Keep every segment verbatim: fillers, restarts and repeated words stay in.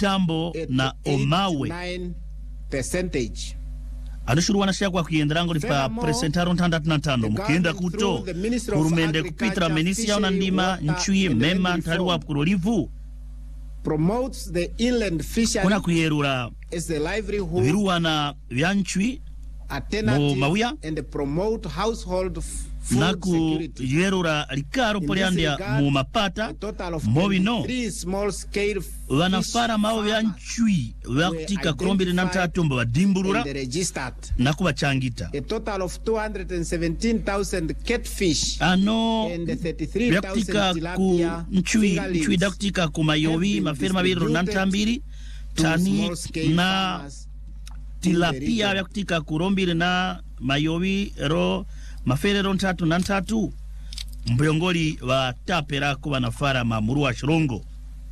tambo na omawe percentage. Anushuru wanashia kwa kienderango lipa presentaro ntandatu na tano mkienda kuto kurumende kupitra menisi ya unandima nchui mema ntaliwa kurolivu promotes the inland fishery kuna kuyerura as the livelihood viruwa na vyanchui mo mawia and promote household food naku security. yerura likaro poliandia mu mapata mobino small scale wanafara mao vyanchui wakutika krombili na mtatumba wa dimburura na kuwa changita a total of two hundred seventeen thousand catfish ano and thirty-three thousand ku nchui nchui dakutika kumayovi maferi mabiro na ntambiri tani na tilapia vyakutika kurombili na mayovi ro maferi ro ntatu na ntatu mbiongoli wa tapera kuwa nafara mamuru wa Shirongo.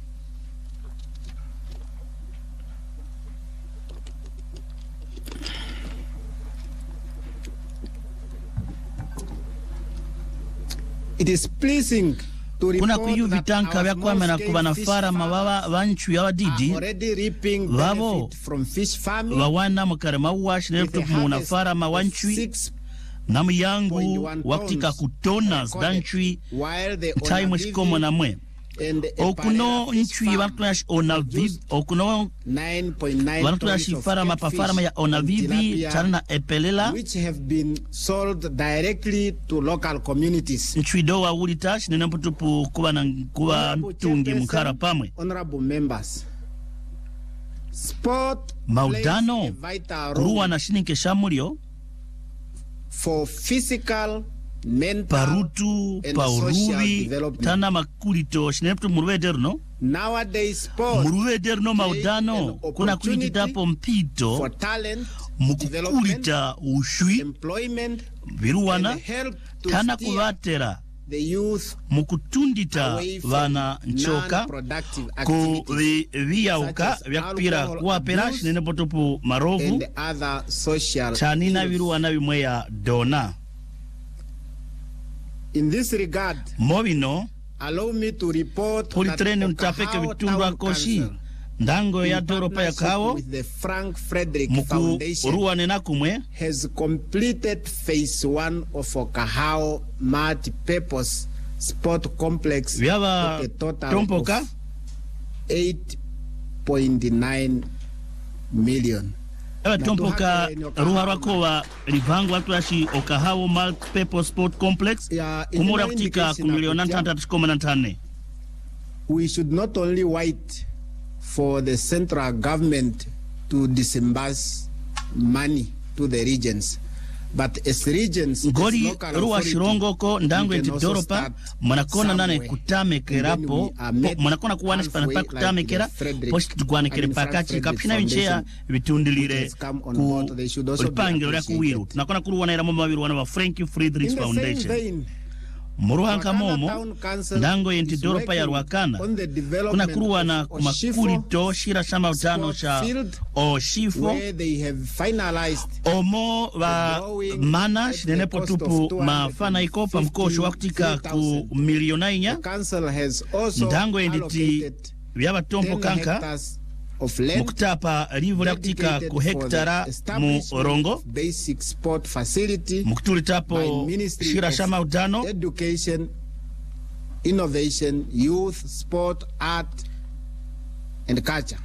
It is pleasing to kuna report kuyu that vitanka our vya kwa mena kuwa nafara mawawa wanchu ya wadidi already reaping Wabo, benefit from fish farming wawana mkare mauwa shinerutu munafara mawanchu na myangu wakutika kutona zdanchui taimu shikomo na mwe okuno nchui watunash onavivi okuno watunash fara mapafara ya onavivi tana epelela which have been sold directly to local communities. nchui dowa ulitash ninamputupu kuwa na kuwa tungi mkara pamwe. Honorable members, sport Maudano kuruwa na shinike shamulio for physical, mental, parutu and pauruvi social development. tana makulito shineptu muruwederno Nowadays, sport muruwederno maudano kuna kujitapo mpito for talent, mukukulita ushui employment, viruwana and help to tana steer kuvatera the youth mukutundita away from vana nchoka non-productive ku activities viyauka such as vyakupira alcohol kuwapera abuse shinenepotopu marovu and other social chanina ills. viruwana vimwe ya dona. In this regard, Movino allow me to report pulitreni that mtapeke Okahao vitundu Town akoshi Council, ndango ya in Doropa ya partnership kawo with the Frank Frederick muku Foundation, uruwa nena kumwe has completed phase one of Okahao multi-purpose sport complex vyava with a total tompoka of eight point nine million. vyava tompoka ruha rwako wa livangu watu yashi Okahao multi-purpose sport complex Yeah, in kumura my kutika indication kumiliona na ntanta tushikoma na ntane. We should not only wait for the central government to disburse money to the regions, but as regions, as ngori local ruwa authority, shirongo ko ndango we enti can also Doropa start mwanakona nane somewhere. kutame And then kerapo we are met mwanakona kuwana halfway spanapa kutame like kera the Frederick- poshi tukwane kere I mean, Frank pakachi Frederick kapshina vinchea Foundation, vitundilire which has come on ku board. They should also be ulipangilo ya kuwiru appreciated. tunakona kuruwa na iramu mawiru wana wa Frank Friedrich In the same Foundation vein, muruhanka Rwakana momo Town Council ndango yenti is Doropa ya working Rwakana on the development kuna kuruwa na of kumakulito shira shama utano sport sha field, Oshifo where they have finalized omo wa mana shinenepo tupu mafana ikopa mkosho wakutika ku miliona inya the council has also ndango enditi allocated vyaba tompo ten kanka hectares of land mukutapa livu la kutika dedicated ku for hektara the mu establishment Orongo of basic sport facility mukutulitapo by Ministry shira of shama utano Education, Innovation, Youth, Sport, Art and Culture.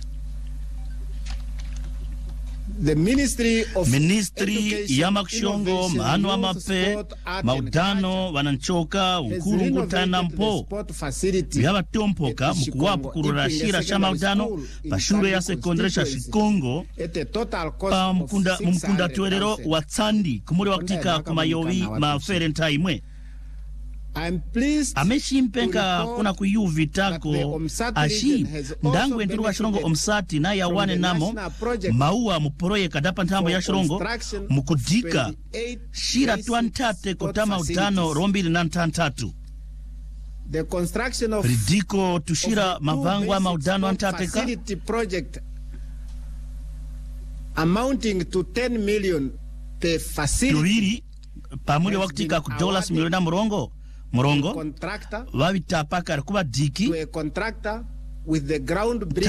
The Ministry of Ministry Education, ya makshongo Innovation, maano Youth, amape Sport, Art maudano and wananchoka Culture has ukuru ngutana renovated the mpo sport facility vyaba tompoka at mukuwapu Shikongo kurura Ipinge shira shama Secondary utano School in pashure ya Tandi sekondari sha constituency Shikongo at a total cost pa of mukunda mukunda tuwerero six hundred thousand. wa tsandi kumuri wakutika kumayovi mafere ntaimwe I'm pleased ameshimpenka kuna kuyuvi tako ashi ndangu endiru wa shirongo omsati na ya wane namo maua muporoye kadapa ntambo ya shirongo mukudika shira tuantate kutama utano rombili na ntantatu the construction of ridiko tushira mavangwa maudano antateka facility project amounting to ten million per facility tuwiri pamuli wakutika kudolas milioni na murongo murongo contractor wabitapaka kuba diki to a contractor with the ground